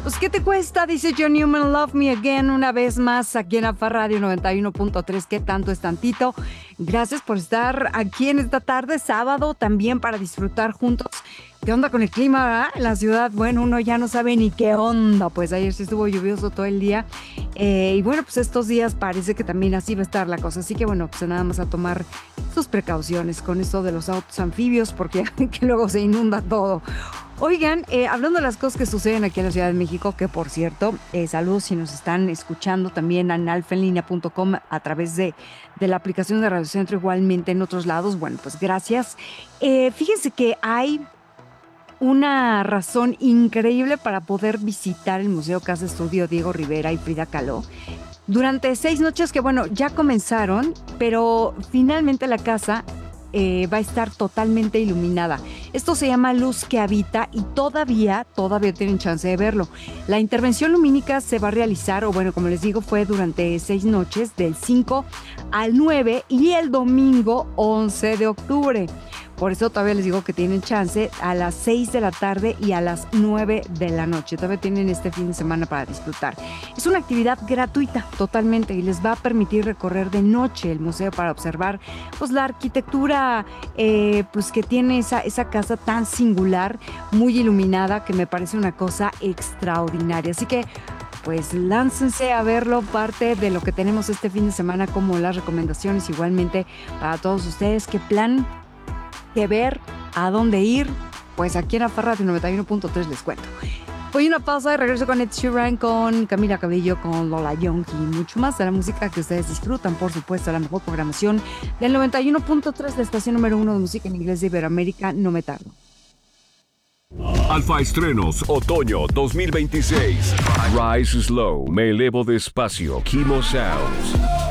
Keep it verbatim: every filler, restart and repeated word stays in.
Pues, ¿qué te cuesta? Dice John Newman, Love Me Again, una vez más aquí en AFA Radio noventa y uno punto tres. ¿Qué tanto es tantito? Gracias por estar aquí en esta tarde, sábado, también para disfrutar juntos. ¿Qué onda con el clima, verdad? En la ciudad, bueno, uno ya no sabe ni qué onda. Pues ayer sí estuvo lluvioso todo el día. Eh, y bueno, pues estos días parece que también así va a estar la cosa. Así que bueno, pues nada más a tomar sus precauciones con esto de los autos anfibios, porque que luego se inunda todo. Oigan, eh, hablando de las cosas que suceden aquí en la Ciudad de México, que por cierto, eh, saludos si nos están escuchando también en alfa en línea punto com a través de, de la aplicación de Radio Centro, igualmente en otros lados. Bueno, pues gracias. Eh, fíjense que hay una razón increíble para poder visitar el Museo Casa Estudio Diego Rivera y Frida Kahlo. Durante seis noches que, bueno, ya comenzaron, pero finalmente la casa Eh, va a estar totalmente iluminada. Esto se llama Luz que Habita y todavía, todavía tienen chance de verlo. La intervención lumínica se va a realizar, o bueno, como les digo, fue durante seis noches, del cinco al nueve y el domingo once de octubre. Por eso todavía les digo que tienen chance a las seis de la tarde y a las nueve de la noche. Todavía tienen este fin de semana para disfrutar. Es una actividad gratuita totalmente y les va a permitir recorrer de noche el museo para observar pues, la arquitectura eh, pues, que tiene esa, esa casa tan singular, muy iluminada, que me parece una cosa extraordinaria. Así que pues láncense a verlo, parte de lo que tenemos este fin de semana, como las recomendaciones igualmente para todos ustedes. ¿Qué plan? ¿Qué ver? ¿A dónde ir? Pues aquí en AFA Radio noventa y uno punto tres les cuento. Voy a una pausa y regreso con Ed Sheeran, con Camila Cabello, con Lola Young y mucho más de la música que ustedes disfrutan, por supuesto, la mejor programación del noventa y uno punto tres, la estación número uno de música en inglés de Iberoamérica. No me tardo. Alfa Estrenos, otoño dos mil veintiséis. Rise Slow, Me Elevo Despacio, Kimo Sounds.